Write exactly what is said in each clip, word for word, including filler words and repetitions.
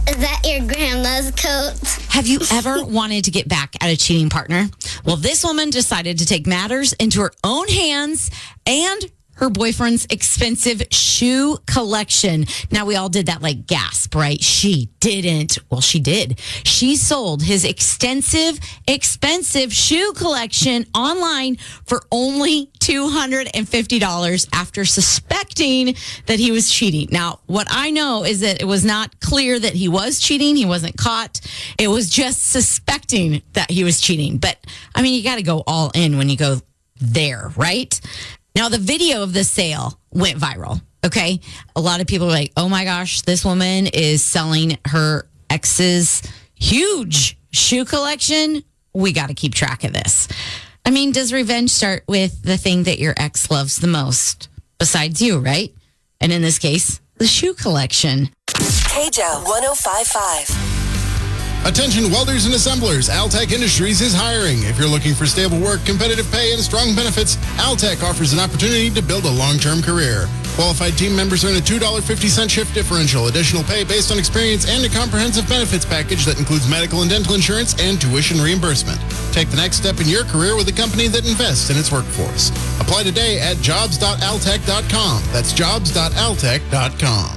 Is that your grandma's coat? Have you ever wanted to get back at a cheating partner? Well, this woman decided to take matters into her own hands and her boyfriend's expensive shoe collection. Now, we all did that like gasp, right? She didn't. Well, she did. She sold his extensive, expensive shoe collection online for only two hundred fifty dollars after suspecting that he was cheating. Now, what I know is that it was not clear that he was cheating. He wasn't caught. It was just suspecting that he was cheating. But, I mean, you got to go all in when you go there, right? Now, the video of the sale went viral, okay? A lot of people were like, oh my gosh, this woman is selling her ex's huge shoe collection. We got to keep track of this. I mean, does revenge start with the thing that your ex loves the most besides you, right? And in this case, the shoe collection. K J O one oh five point five. Attention welders and assemblers, Altec Industries is hiring. If you're looking for stable work, competitive pay, and strong benefits, Altec offers an opportunity to build a long-term career. Qualified team members earn a two dollars and fifty cents shift differential, additional pay based on experience, and a comprehensive benefits package that includes medical and dental insurance and tuition reimbursement. Take the next step in your career with a company that invests in its workforce. Apply today at jobs dot altec dot com. That's jobs dot altec dot com.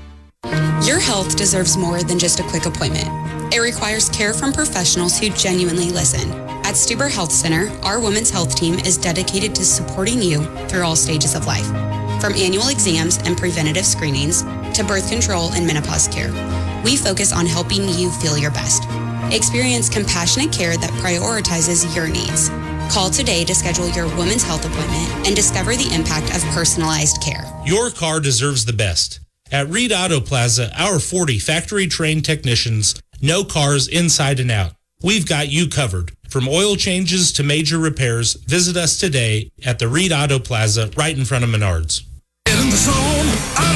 Your health deserves more than just a quick appointment. It requires care from professionals who genuinely listen. At Stuber Health Center, our women's health team is dedicated to supporting you through all stages of life. From annual exams and preventative screenings to birth control and menopause care, we focus on helping you feel your best. Experience compassionate care that prioritizes your needs. Call today to schedule your women's health appointment and discover the impact of personalized care. Your car deserves the best. At Reed Auto Plaza, our forty factory-trained technicians know cars inside and out. We've got you covered. From oil changes to major repairs, visit us today at the Reed Auto Plaza right in front of Menards. Get in the zone,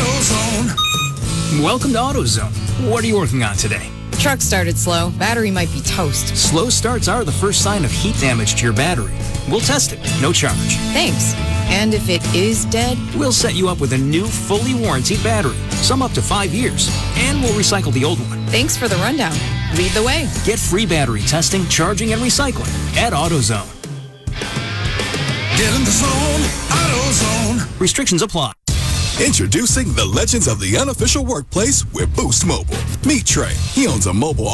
AutoZone. Welcome to AutoZone. What are you working on today? Truck started slow. Battery might be toast. Slow starts are the first sign of heat damage to your battery. We'll test it, no charge. Thanks. And if it is dead? We'll set you up with a new, fully warranted battery, some up to five years, and we'll recycle the old one. Thanks for the rundown. Lead the way. Get free battery testing, charging, and recycling at AutoZone. Get in the zone, AutoZone. Restrictions apply. Introducing the legends of the unofficial workplace with Boost Mobile. Meet Trey. He owns a mobile